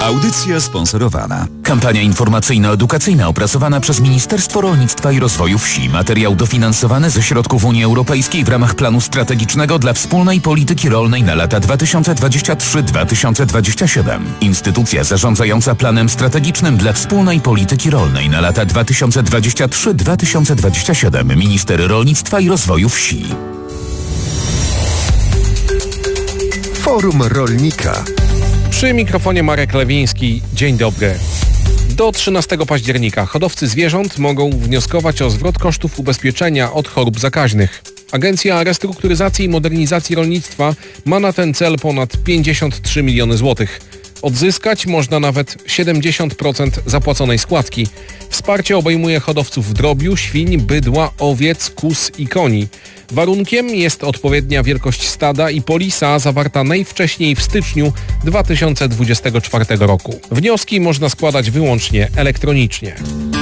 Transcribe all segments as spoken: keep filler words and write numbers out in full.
Audycja sponsorowana. Kampania informacyjno-edukacyjna opracowana przez Ministerstwo Rolnictwa i Rozwoju Wsi. Materiał dofinansowany ze środków Unii Europejskiej w ramach planu strategicznego dla wspólnej polityki rolnej na lata dwa tysiące dwudziesty trzeci do dwa tysiące dwudziestego siódmego. Instytucja zarządzająca planem strategicznym dla wspólnej polityki rolnej na lata dwa tysiące dwudziesty trzeci do dwa tysiące dwudziestego siódmego. Minister Rolnictwa i Rozwoju Wsi. Forum Rolnika. Przy mikrofonie Marek Lewiński. Dzień dobry. Do trzynastego października hodowcy zwierząt mogą wnioskować o zwrot kosztów ubezpieczenia od chorób zakaźnych. Agencja Restrukturyzacji i Modernizacji Rolnictwa ma na ten cel ponad pięćdziesiąt trzy miliony złotych. Odzyskać można nawet siedemdziesiąt procent zapłaconej składki. Wsparcie obejmuje hodowców drobiu, świń, bydła, owiec, kóz i koni. Warunkiem jest odpowiednia wielkość stada i polisa zawarta najwcześniej w styczniu dwa tysiące dwudziestego czwartego roku. Wnioski można składać wyłącznie elektronicznie.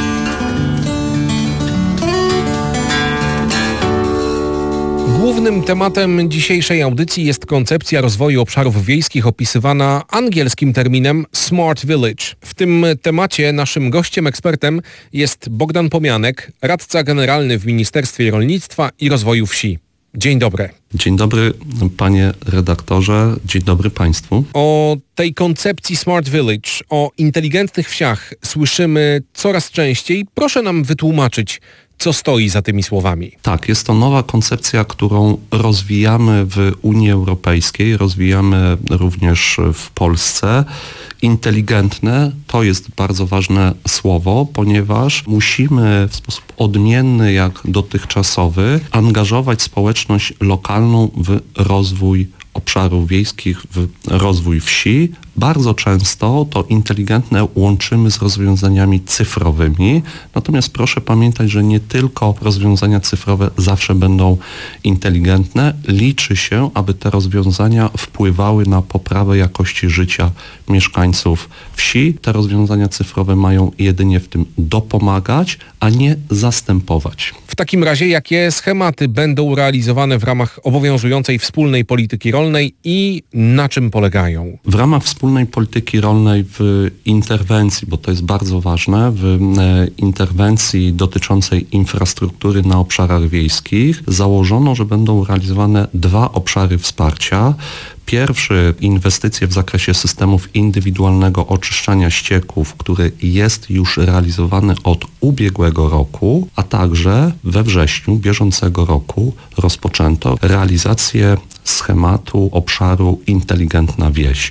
Głównym tematem dzisiejszej audycji jest koncepcja rozwoju obszarów wiejskich opisywana angielskim terminem Smart Village. W tym temacie naszym gościem, ekspertem jest Bogdan Pomianek, radca generalny w Ministerstwie Rolnictwa i Rozwoju Wsi. Dzień dobry. Dzień dobry panie redaktorze, dzień dobry państwu. O tej koncepcji Smart Village, o inteligentnych wsiach słyszymy coraz częściej. Proszę nam wytłumaczyć, co stoi za tymi słowami. Tak, jest to nowa koncepcja, którą rozwijamy w Unii Europejskiej, rozwijamy również w Polsce. Inteligentne to jest bardzo ważne słowo, ponieważ musimy w sposób odmienny jak dotychczasowy angażować społeczność lokalną w rozwój obszarów wiejskich, w rozwój wsi. Bardzo często to inteligentne łączymy z rozwiązaniami cyfrowymi, natomiast proszę pamiętać, że nie tylko rozwiązania cyfrowe zawsze będą inteligentne. Liczy się, aby te rozwiązania wpływały na poprawę jakości życia mieszkańców wsi. Te rozwiązania cyfrowe mają jedynie w tym dopomagać, a nie zastępować. W takim razie jakie schematy będą realizowane w ramach obowiązującej wspólnej polityki rolnej i na czym polegają? W ramach wspólnej polityki rolnej w interwencji, bo to jest bardzo ważne, w interwencji dotyczącej infrastruktury na obszarach wiejskich założono, że będą realizowane dwa obszary wsparcia. Pierwszy, inwestycje w zakresie systemów indywidualnego oczyszczania ścieków, który jest już realizowany od ubiegłego roku, a także we wrześniu bieżącego roku rozpoczęto realizację schematu obszaru Inteligentna Wieś.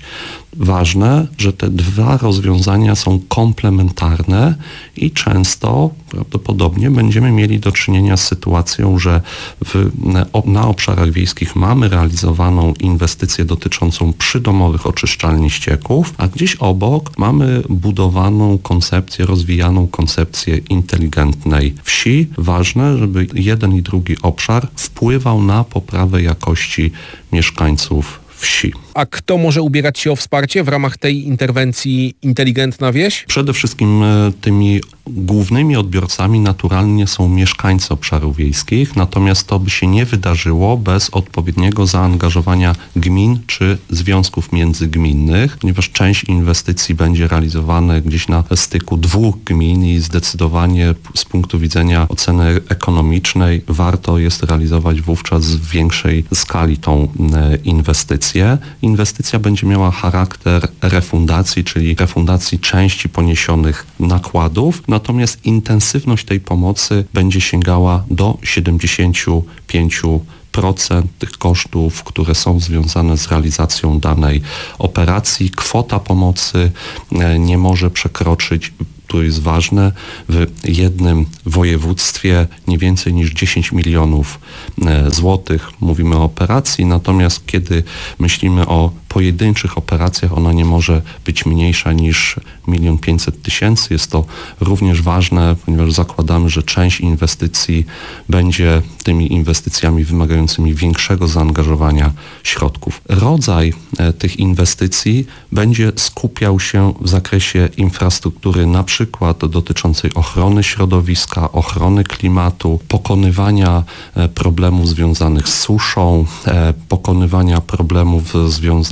Ważne, że te dwa rozwiązania są komplementarne i często prawdopodobnie będziemy mieli do czynienia z sytuacją, że w, na obszarach wiejskich mamy realizowaną inwestycję dotyczącą przydomowych oczyszczalni ścieków, a gdzieś obok mamy budowaną koncepcję, rozwijaną koncepcję inteligentnej wsi. Ważne, żeby jeden i drugi obszar wpływał na poprawę jakości mieszkańców wsi. A kto może ubiegać się o wsparcie w ramach tej interwencji Inteligentna Wieś? Przede wszystkim tymi głównymi odbiorcami naturalnie są mieszkańcy obszarów wiejskich, natomiast to by się nie wydarzyło bez odpowiedniego zaangażowania gmin czy związków międzygminnych, ponieważ część inwestycji będzie realizowana gdzieś na styku dwóch gmin i zdecydowanie z punktu widzenia oceny ekonomicznej warto jest realizować wówczas w większej skali tą inwestycję. Inwestycja będzie miała charakter refundacji, czyli refundacji części poniesionych nakładów, natomiast intensywność tej pomocy będzie sięgała do siedemdziesięciu pięciu procent tych kosztów, które są związane z realizacją danej operacji. Kwota pomocy nie może przekroczyć, to jest ważne, w jednym województwie nie więcej niż dziesięć milionów złotych. Mówimy o operacji, natomiast kiedy myślimy o pojedynczych operacjach, ona nie może być mniejsza niż milion pięćset tysięcy. Jest to również ważne, ponieważ zakładamy, że część inwestycji będzie tymi inwestycjami wymagającymi większego zaangażowania środków. Rodzaj tych inwestycji będzie skupiał się w zakresie infrastruktury, na przykład dotyczącej ochrony środowiska, ochrony klimatu, pokonywania problemów związanych z suszą, pokonywania problemów związanych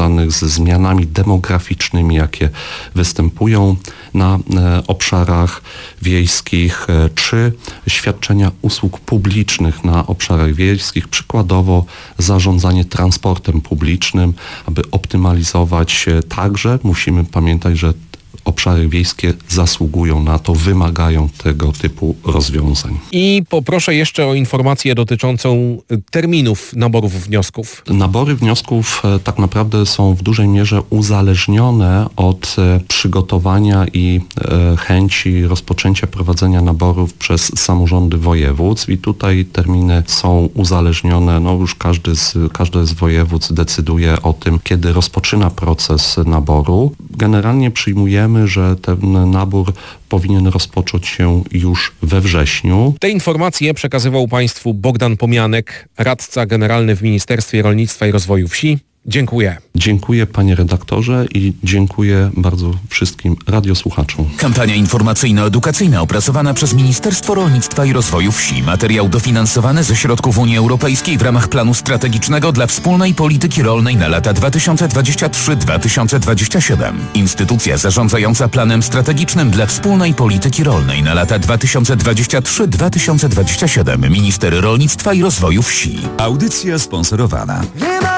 związanych ze zmianami demograficznymi, jakie występują na obszarach wiejskich, czy świadczenia usług publicznych na obszarach wiejskich, przykładowo zarządzanie transportem publicznym, aby optymalizować także, musimy pamiętać, że obszary wiejskie zasługują na to, wymagają tego typu rozwiązań. I poproszę jeszcze o informację dotyczącą terminów naborów wniosków. Nabory wniosków tak naprawdę są w dużej mierze uzależnione od przygotowania i chęci rozpoczęcia prowadzenia naborów przez samorządy województw i tutaj terminy są uzależnione, no już każdy z, każde z województw decyduje o tym, kiedy rozpoczyna proces naboru. Generalnie przyjmujemy, że ten nabór powinien rozpocząć się już we wrześniu. Te informacje przekazywał Państwu Bogdan Pomianek, radca generalny w Ministerstwie Rolnictwa i Rozwoju Wsi. Dziękuję. Dziękuję panie redaktorze i dziękuję bardzo wszystkim radiosłuchaczom. Kampania informacyjno-edukacyjna opracowana przez Ministerstwo Rolnictwa i Rozwoju Wsi. Materiał dofinansowany ze środków Unii Europejskiej w ramach planu strategicznego dla wspólnej polityki rolnej na lata dwa tysiące dwudziesty trzeci do dwa tysiące dwudziestego siódmego. Instytucja zarządzająca planem strategicznym dla wspólnej polityki rolnej na lata dwa tysiące dwudziesty trzeci do dwa tysiące dwudziestego siódmego. Minister Rolnictwa i Rozwoju Wsi. Audycja sponsorowana.